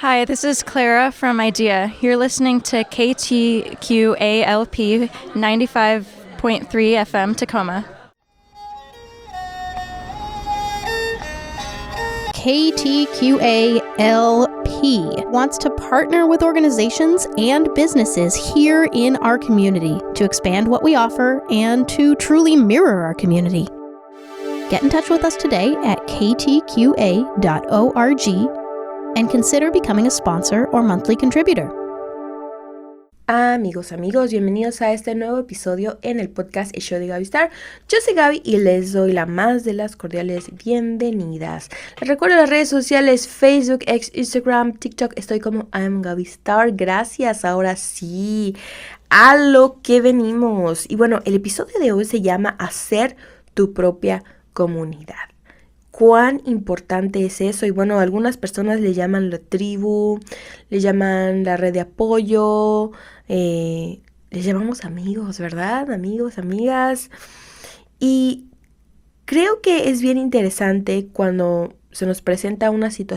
Hi, this is Clara from IDEA. You're listening to KTQALP 95.3 FM Tacoma. KTQALP wants to partner with organizations and businesses here in our community to expand what we offer and to truly mirror our community. Get in touch with us today at ktqa.org and consider becoming a sponsor or monthly contributor. Amigos, bienvenidos a este nuevo episodio en el podcast El Show de Gaby Star. Yo soy Gaby y les doy la más de las cordiales bienvenidas. Les recuerdo las redes sociales, Facebook, X, Instagram, TikTok, estoy como I'm Gaby Star. Gracias, ahora sí, a lo que venimos. Y bueno, el episodio de hoy se llama Hacer tu propia comunidad. ¿Cuán importante es eso? Y bueno, algunas personas le llaman la tribu, le llaman la red de apoyo, les llamamos amigos, ¿verdad? Amigos, amigas. Y creo que es bien interesante cuando se nos presenta una situación